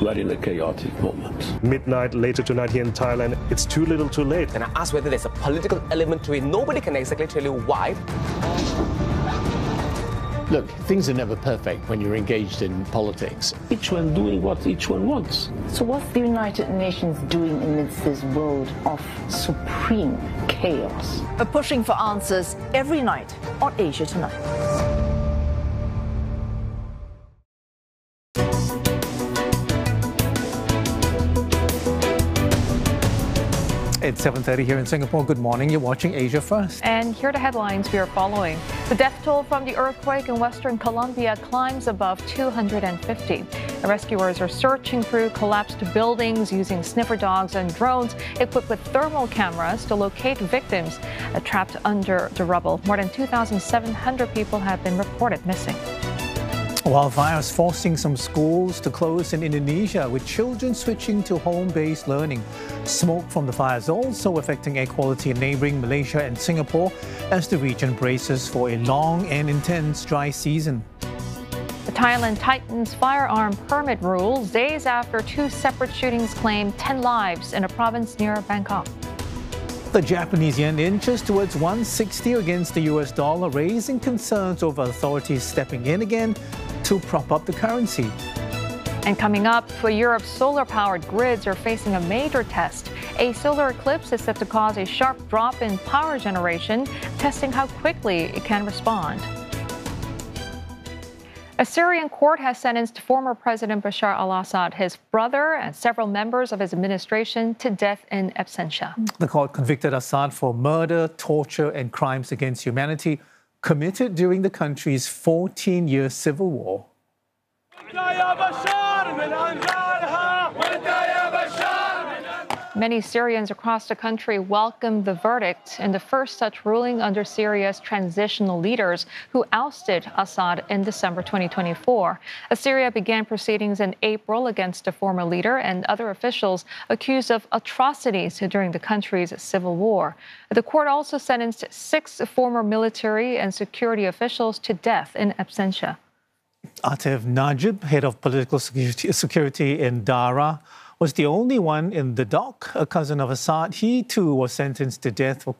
We're in a chaotic moment. Midnight later tonight here in Thailand, it's too little too late. And I asked whether there's a political element to it. Nobody can exactly tell you why. Look, things are never perfect when you're engaged in politics. Each one doing what each one wants. So what's the United Nations doing amidst this world of supreme chaos? We're pushing for answers every night on Asia Tonight. It's 7:30 here in Singapore. Good morning. You're watching Asia First. And here are the headlines we are following. The death toll from the earthquake in Western Colombia climbs above 250. The rescuers are searching through collapsed buildings using sniffer dogs and drones equipped with thermal cameras to locate victims trapped under the rubble. More than 2,700 people have been reported missing. Wildfires forcing some schools to close in Indonesia, with children switching to home-based learning. Smoke from the fires also affecting air quality in neighbouring Malaysia and Singapore as the region braces for a long and intense dry season. Thailand tightens firearm permit rules days after two separate shootings claimed 10 lives in a province near Bangkok. The Japanese yen inches towards 160 against the US dollar, raising concerns over authorities stepping in again to prop up the currency. And coming up, Europe's solar-powered grids are facing a major test. A solar eclipse is set to cause a sharp drop in power generation, testing how quickly it can respond. A Syrian court has sentenced former President Bashar al-Assad, his brother, and several members of his administration to death in absentia. The court convicted Assad for murder, torture, and crimes against humanity committed during the country's 14-year civil war. Many Syrians across the country welcomed the verdict in the first such ruling under Syria's transitional leaders who ousted Assad in December 2024. Syria began proceedings in April against the former leader and other officials accused of atrocities during the country's civil war. The court also sentenced 6 former military and security officials to death in absentia. Atef Najib, head of political security in Dara, was the only one in the dock, a cousin of Assad. He too was sentenced to death for